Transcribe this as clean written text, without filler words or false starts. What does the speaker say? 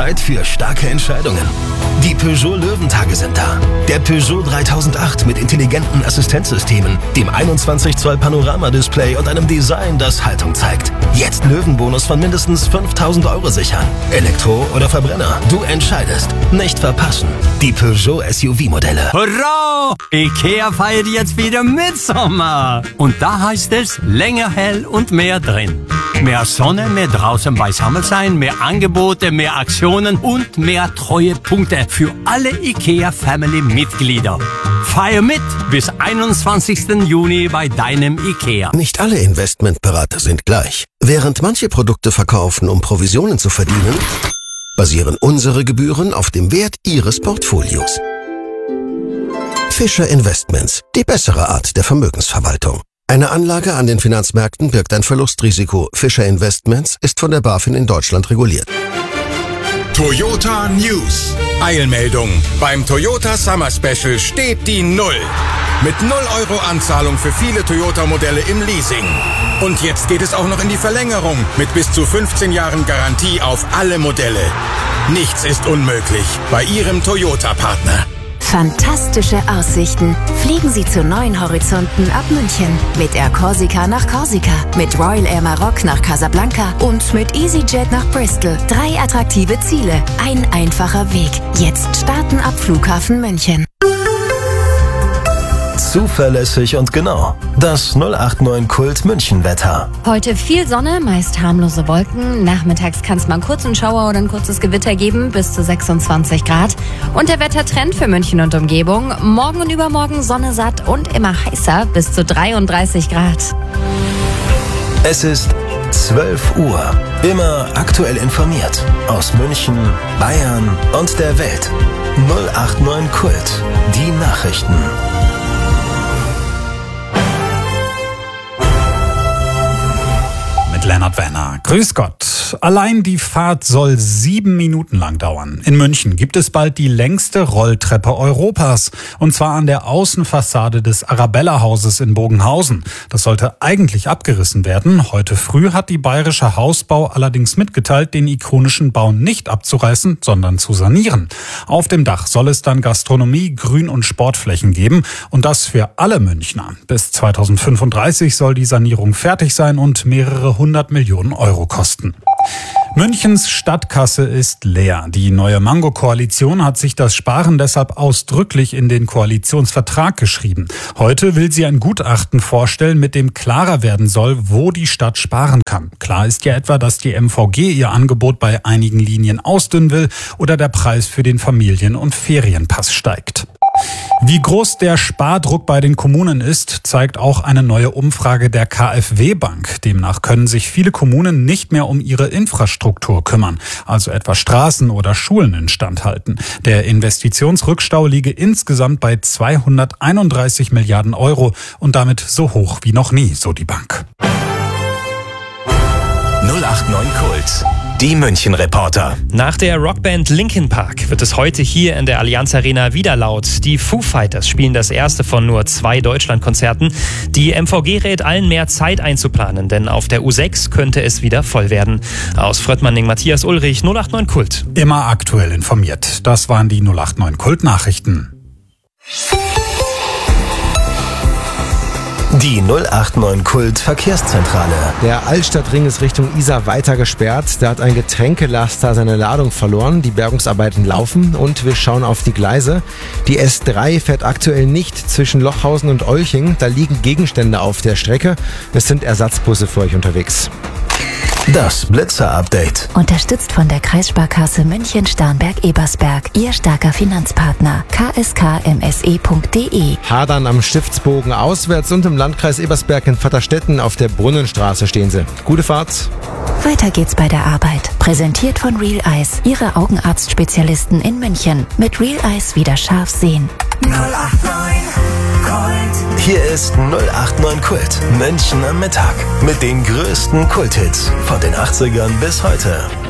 Zeit für starke Entscheidungen. Die Peugeot Löwentage sind da. Der Peugeot 3008 mit intelligenten Assistenzsystemen, dem 21 Zoll Panorama-Display und einem Design, das Haltung zeigt. Jetzt Löwenbonus von mindestens 5.000 € sichern. Elektro oder Verbrenner, du entscheidest. Nicht verpassen. Die Peugeot SUV-Modelle. Hurra! IKEA feiert jetzt wieder Mitsommer. Und da heißt es länger hell und mehr drin. Mehr Sonne, mehr draußen beisammen sein, mehr Angebote, mehr Aktionen und mehr Treuepunkte für alle IKEA-Family-Mitglieder. Feier mit bis 21. Juni bei deinem IKEA. Nicht alle Investmentberater sind gleich. Während manche Produkte verkaufen, um Provisionen zu verdienen, basieren unsere Gebühren auf dem Wert Ihres Portfolios. Fischer Investments, die bessere Art der Vermögensverwaltung. Eine Anlage an den Finanzmärkten birgt ein Verlustrisiko. Fischer Investments ist von der BaFin in Deutschland reguliert. Toyota News. Eilmeldung. Beim Toyota Summer Special steht die Null. Mit 0 € Anzahlung für viele Toyota-Modelle im Leasing. Und jetzt geht es auch noch in die Verlängerung mit bis zu 15 Jahren Garantie auf alle Modelle. Nichts ist unmöglich bei Ihrem Toyota-Partner. Fantastische Aussichten. Fliegen Sie zu neuen Horizonten ab München. Mit Air Corsica nach Korsika, mit Royal Air Maroc nach Casablanca und mit EasyJet nach Bristol. 3 attraktive Ziele, ein einfacher Weg. Jetzt starten ab Flughafen München. Zuverlässig und genau. Das 089 Kult München-Wetter. Heute viel Sonne, meist harmlose Wolken. Nachmittags kann es mal einen kurzen Schauer oder ein kurzes Gewitter geben, bis zu 26 Grad. Und der Wettertrend für München und Umgebung. Morgen und übermorgen Sonne satt und immer heißer, bis zu 33 Grad. Es ist 12 Uhr. Immer aktuell informiert. Aus München, Bayern und der Welt. 089 Kult. Die Nachrichten. Lennart Werner. Grüß Gott. Allein die Fahrt soll 7 Minuten lang dauern. In München gibt es bald die längste Rolltreppe Europas. Und zwar an der Außenfassade des Arabella-Hauses in Bogenhausen. Das sollte eigentlich abgerissen werden. Heute früh hat die Bayerische Hausbau allerdings mitgeteilt, den ikonischen Bau nicht abzureißen, sondern zu sanieren. Auf dem Dach soll es dann Gastronomie, Grün- und Sportflächen geben. Und das für alle Münchner. Bis 2035 soll die Sanierung fertig sein und mehrere 100 Millionen € kosten. Münchens Stadtkasse ist leer. Die neue Mango-Koalition hat sich das Sparen deshalb ausdrücklich in den Koalitionsvertrag geschrieben. Heute will sie ein Gutachten vorstellen, mit dem klarer werden soll, wo die Stadt sparen kann. Klar ist ja etwa, dass die MVG ihr Angebot bei einigen Linien ausdünnen will oder der Preis für den Familien- und Ferienpass steigt. Wie groß der Spardruck bei den Kommunen ist, zeigt auch eine neue Umfrage der KfW-Bank. Demnach können sich viele Kommunen nicht mehr um ihre Infrastruktur kümmern, also etwa Straßen oder Schulen instand halten. Der Investitionsrückstau liege insgesamt bei 231 Milliarden € und damit so hoch wie noch nie, so die Bank. 089 Kult. Die München-Reporter. Nach der Rockband Linkin Park wird es heute hier in der Allianz Arena wieder laut. Die Foo Fighters spielen das erste von nur 2 Deutschlandkonzerten. Die MVG rät allen, mehr Zeit einzuplanen, denn auf der U6 könnte es wieder voll werden. Aus Fröttmanning Matthias Ulrich, 089 Kult. Immer aktuell informiert. Das waren die 089 Kult-Nachrichten. Die 089 Kult Verkehrszentrale. Der Altstadtring ist Richtung Isar weiter gesperrt. Da hat ein Getränkelaster seine Ladung verloren. Die Bergungsarbeiten laufen und wir schauen auf die Gleise. Die S3 fährt aktuell nicht zwischen Lochhausen und Olching. Da liegen Gegenstände auf der Strecke. Es sind Ersatzbusse für euch unterwegs. Das Blitzer-Update. Unterstützt von der Kreissparkasse München-Starnberg-Ebersberg. Ihr starker Finanzpartner. kskmse.de. Hadern am Stiftsbogen auswärts und im Landkreis Ebersberg in Vaterstetten auf der Brunnenstraße stehen sie. Gute Fahrt. Weiter geht's bei der Arbeit. Präsentiert von Real Eyes. Ihre Augenarztspezialisten in München. Mit Real Eyes wieder scharf sehen. 089 Kult. Hier ist 089 Kult. München am Mittag. Mit den größten Kulthits von den 80ern bis heute.